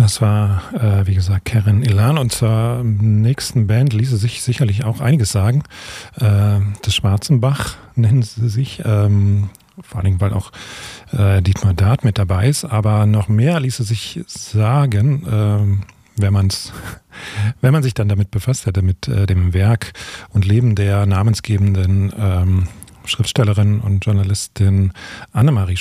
Das war, wie gesagt, Keren Ilan, und zur nächsten Band ließe sich sicherlich auch einiges sagen. Das Schwarzenbach nennen sie sich, vor allem weil auch Dietmar Dart mit dabei ist, aber noch mehr ließe sich sagen, wenn man sich dann damit befasst hätte, mit dem Werk und Leben der namensgebenden Schriftstellerin und Journalistin Annemarie